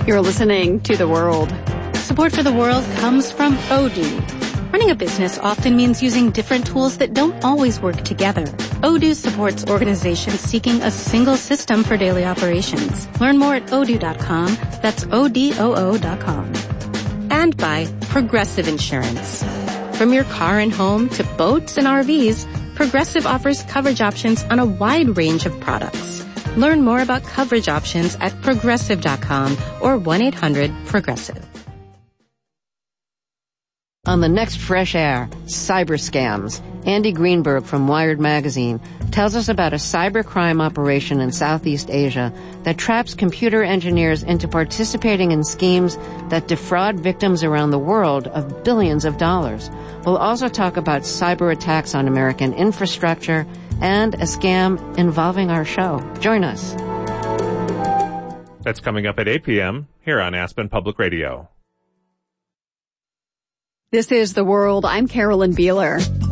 You're listening to The World. Support for The World comes from Odoo. Running a business often means using different tools that don't always work together. Odoo supports organizations seeking a single system for daily operations. Learn more at odoo.com. That's ODOO.com. And by Progressive Insurance. From your car and home to boats and RVs, Progressive offers coverage options on a wide range of products. Learn more about coverage options at Progressive.com or 1-800-PROGRESSIVE. On the next Fresh Air, cyber scams, Andy Greenberg from Wired Magazine tells us about a cybercrime operation in Southeast Asia that traps computer engineers into participating in schemes that defraud victims around the world of billions of dollars. We'll also talk about cyber attacks on American infrastructure and a scam involving our show. Join us. That's coming up at 8 p.m. here on Aspen Public Radio. This is The World. I'm Carolyn Beeler.